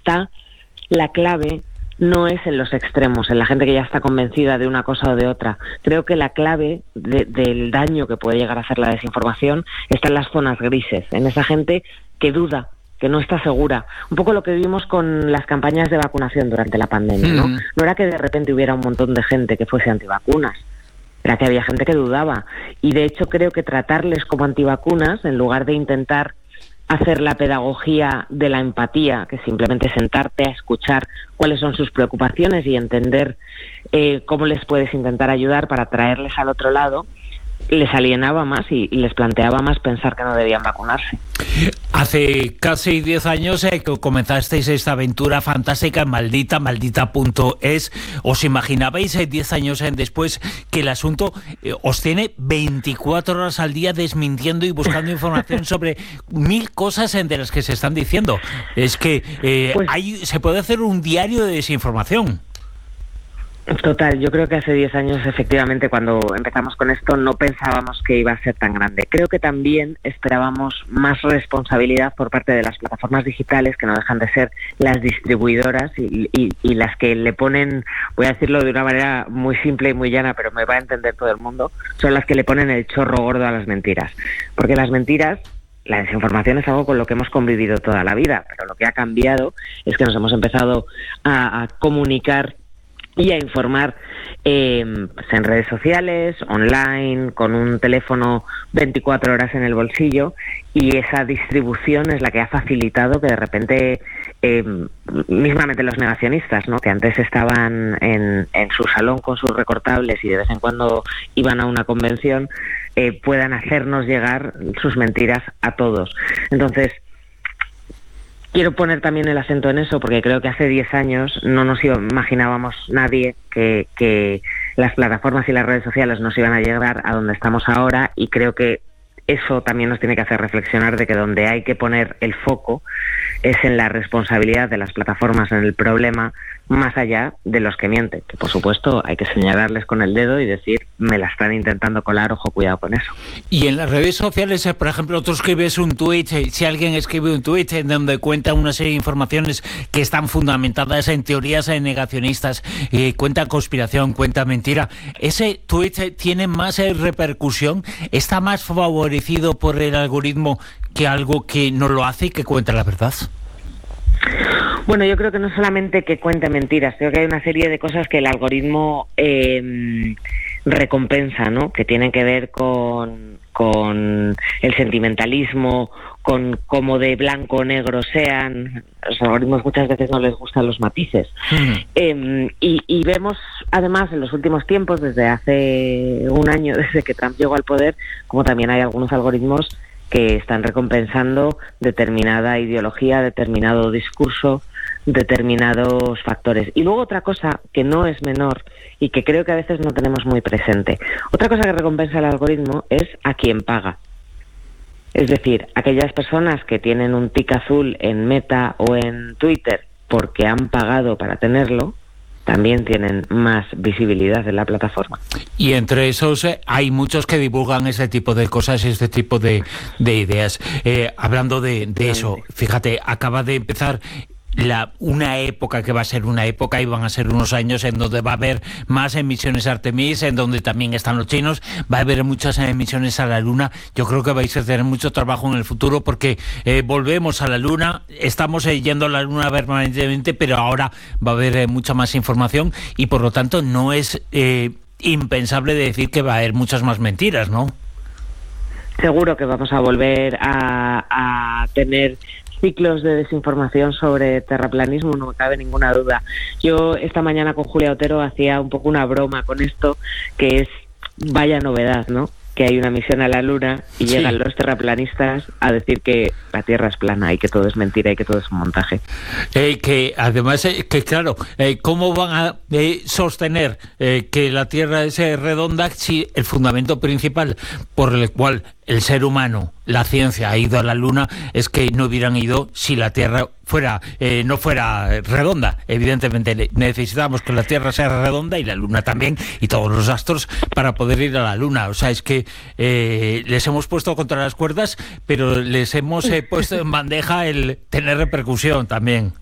está la clave no es en los extremos, en la gente que ya está convencida de una cosa o de otra. Creo que la clave del daño que puede llegar a hacer la desinformación está en las zonas grises, en esa gente que duda, que no está segura. Un poco lo que vimos con las campañas de vacunación durante la pandemia, ¿no? No era que de repente hubiera un montón de gente que fuese antivacunas, era que había gente que dudaba. Y de hecho creo que tratarles como antivacunas, en lugar de intentar hacer la pedagogía de la empatía, que simplemente sentarte a escuchar cuáles son sus preocupaciones y entender cómo les puedes intentar ayudar para traerles al otro lado, les alienaba más y les planteaba más pensar que no debían vacunarse. Hace casi 10 años que comenzasteis esta aventura fantástica en maldita.es. ¿Os imaginabais 10 años después que el asunto os tiene 24 horas al día desmintiendo y buscando información sobre 1000 cosas de las que se están diciendo? Es que se puede hacer un diario de desinformación. Total, yo creo que hace 10 años, efectivamente, cuando empezamos con esto, no pensábamos que iba a ser tan grande. Creo que también esperábamos más responsabilidad por parte de las plataformas digitales, que no dejan de ser las distribuidoras y las que le ponen, voy a decirlo de una manera muy simple y muy llana, pero me va a entender todo el mundo, son las que le ponen el chorro gordo a las mentiras. Porque las mentiras, la desinformación es algo con lo que hemos convivido toda la vida, pero lo que ha cambiado es que nos hemos empezado a comunicar y a informar en redes sociales, online, con un teléfono 24 horas en el bolsillo, y esa distribución es la que ha facilitado que de repente, mismamente los negacionistas, ¿no?, que antes estaban en su salón con sus recortables y de vez en cuando iban a una convención, puedan hacernos llegar sus mentiras a todos. Entonces, quiero poner también el acento en eso, porque creo que hace 10 años no nos imaginábamos nadie que las plataformas y las redes sociales nos iban a llegar a donde estamos ahora, y creo que eso también nos tiene que hacer reflexionar de que donde hay que poner el foco es en la responsabilidad de las plataformas en el problema, más allá de los que mienten, que por supuesto hay que señalarles con el dedo y decir, me la están intentando colar, ojo, cuidado con eso. Y en las redes sociales, por ejemplo, tú escribes un tuit, si alguien escribe un tuit en donde cuenta una serie de informaciones que están fundamentadas en teorías negacionistas, cuenta conspiración, cuenta mentira, ¿ese tuit tiene más repercusión? ¿Está más favorecido por el algoritmo que algo que no lo hace y que cuenta la verdad? Bueno, yo creo que no solamente que cuente mentiras, creo que hay una serie de cosas que el algoritmo recompensa, ¿no?, que tienen que ver con el sentimentalismo, con cómo de blanco o negro sean. Los algoritmos muchas veces no les gustan los matices. Y vemos, además, en los últimos tiempos, desde hace un año, desde que Trump llegó al poder, como también hay algunos algoritmos que están recompensando determinada ideología, determinado discurso, determinados factores. Y luego otra cosa que no es menor y que creo que a veces no tenemos muy presente. Otra cosa que recompensa el algoritmo es a quien paga. Es decir, aquellas personas que tienen un tic azul en Meta o en Twitter porque han pagado para tenerlo, también tienen más visibilidad en la plataforma. Y entre esos hay muchos que divulgan ese tipo de cosas, este tipo de ideas. Hablando de eso, fíjate, acaba de empezar una época que va a ser una época y van a ser unos años en donde va a haber más emisiones Artemis, en donde también están los chinos, va a haber muchas emisiones a la Luna. Yo creo que vais a tener mucho trabajo en el futuro porque volvemos a la Luna, estamos yendo a la Luna permanentemente, pero ahora va a haber mucha más información y por lo tanto no es impensable decir que va a haber muchas más mentiras, ¿no? Seguro que vamos a volver a tener ciclos de desinformación sobre terraplanismo, no me cabe ninguna duda. Yo esta mañana con Julia Otero hacía un poco una broma con esto, que es, vaya novedad, ¿no?, que hay una misión a la Luna y llegan los terraplanistas a decir que la Tierra es plana y que todo es mentira y que todo es un montaje. Que además, que claro, ¿cómo van a sostener que la Tierra es redonda si el fundamento principal por el cual el ser humano, la ciencia, ha ido a la Luna es que no hubieran ido si la Tierra no fuera redonda? Evidentemente necesitamos que la Tierra sea redonda y la Luna también y todos los astros para poder ir a la Luna. O sea, es que les hemos puesto contra las cuerdas, pero les hemos puesto en bandeja el tener repercusión también.